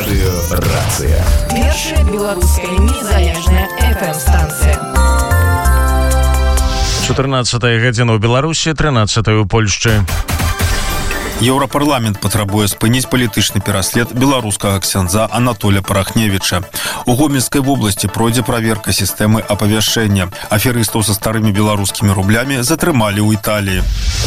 Радыё Рацыя. Першая беларуская незалежная FM-станцыя. 14 гадзіна ў Беларусі, 13 у Польшчы. Еўрапарламент патрабуе спыніць палітычны пераслед беларускага ксяндза Анатоля Парахневіча. У Гомельскай вобласці пройдзе праверка сістэмы апавяшчэння. Аферыстаў са старымі беларускімі рублямі затрымалі ў Італіі.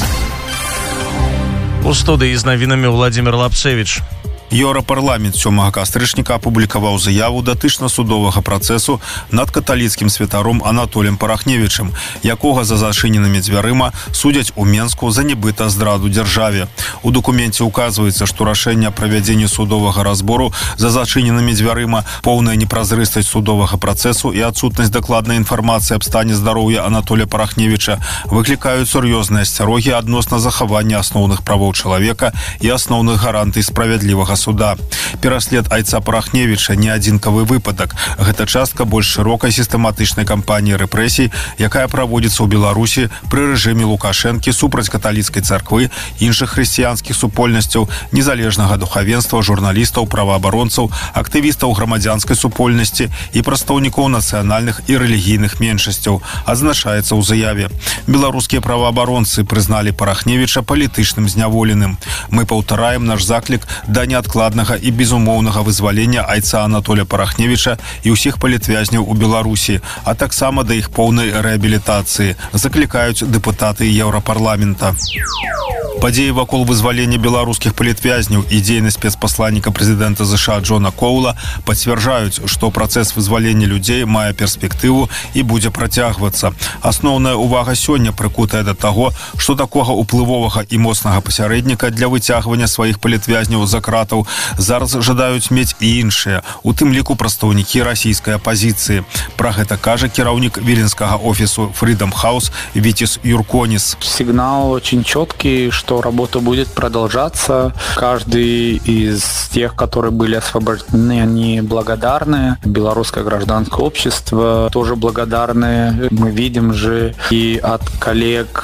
У студыі з навінамі Владзімір Лапцевіч. Еўрапарламент 7 кастрычніка апублікаваў заяву датычна судовага працэсу над каталіцкім святаром Анатолем Парахневічым, якога за зачыненымі дзвярыма судзяць у Менску за нібыта здраду дзяржаве. У дакуменце указваецца, што рашэнне аб правядзенні судовага разбору за зачыненымі дзвярыма, поўная непразрыстасць судовага працэсу і адсутнасць дакладнай інфармацыі аб стане здароўя Анатоля Парахневіча выклікаюць сур'ёзныя асцярогі адносна захавання асноўных правоў чалавека і асноўных гарантый справядлівага суда. Пераслед айца Парахневіча не адзінкавы выпадак. Гэта частка больш шырокай сістэматычнай кампаніі рэпрэсій, якая праводзіцца ў Беларусі пры рэжыме Лукашэнкі супраць каталіцкай царквы, іншых хрысціянскіх супольнасцяў, незалежнага духавенства, журналістаў, праваабаронцаў, актывістаў грамадзянскай супольнасці і прадстаўнікоў нацыянальных і рэлігійных меншасцяў, адзначаецца ў заяве. Беларускія праваабаронцы прызналі Парахневіча палітычным зняволеным. Мы паўтараем наш заклік да неадкладнага і безумоўнага вызвалення айца Анатоля Парахневіча і ўсіх палітвязняў у Беларусі, а таксама да іх поўнай рэабілітацыі, заклікаюць дэпутаты Еўрапарламента. Падзеі вакол вызвалення беларускіх палітвязняў і дзейнасць спецпасланніка прэзідэнта ЗША Джона Коула пацвярджаюць, што працэс вызвалення людзей мае перспектыву і будзе працягвацца. Асноўная ўвага сёння прыкутая да таго, што такога ўплывовага і моцнага пасярэдніка для выцягвання сваіх палітвязняў за кратаў зараз жадаюць мець і іншыя, у тым ліку прадстаўнікі расійскай апазіцыі. Пра гэта кажа кіраўнік віленскага офісу Freedom House Витис Юрконис. Сигнал очень четкий, что работа будет продолжаться. Каждый из тех, которые были освобождены, они благодарны. Белорусское гражданское общество тоже благодарны. Мы видим же и от коллег